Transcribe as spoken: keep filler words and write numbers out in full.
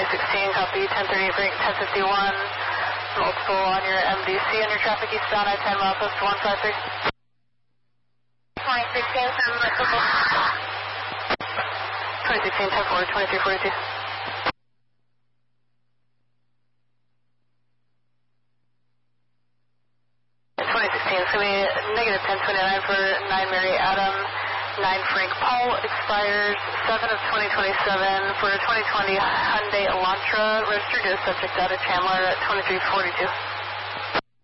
sixteen, copy, ten thirty, break, ten fifty-one, multiple on your M D C on your traffic eastbound, I ten miles west to one five three. twenty sixteen, seven multiple. twenty sixteen, ten four, twenty-three forty-two. twenty sixteen, it's going to be negative ten twenty-nine for nine Mary Adam, nine Frank Paul, expires seven of twenty twenty-seven for a twenty twenty Hyundai Elantra, registered to a subject out of Chandler at twenty-three forty-two.